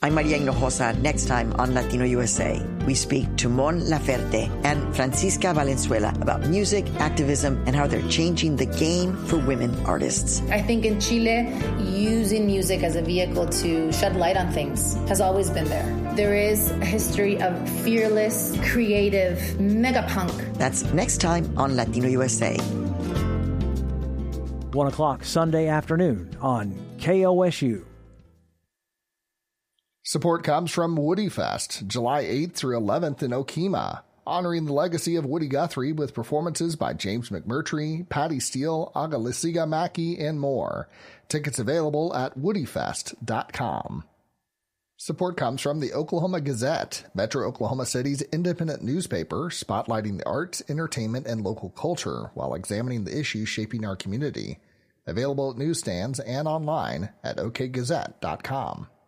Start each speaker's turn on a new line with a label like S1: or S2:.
S1: I'm Maria Hinojosa. Next time on Latino USA, we speak to Mon Laferte and Francisca Valenzuela about music, activism, and how they're changing the game for women artists.
S2: I think in Chile, using music as a vehicle to shed light on things has always been there. There is a history of fearless, creative, megapunk.
S1: That's next time on Latino USA.
S3: 1 o'clock Sunday afternoon on KOSU.
S4: Support comes from Woody Fest, July 8th through 11th in Okemah, honoring the legacy of Woody Guthrie with performances by James McMurtry, Patty Steele, Agalisiga Mackey, and more. Tickets available at woodyfest.com. Support comes from the Oklahoma Gazette, Metro Oklahoma City's independent newspaper, spotlighting the arts, entertainment, and local culture while examining the issues shaping our community. Available at newsstands and online at okgazette.com.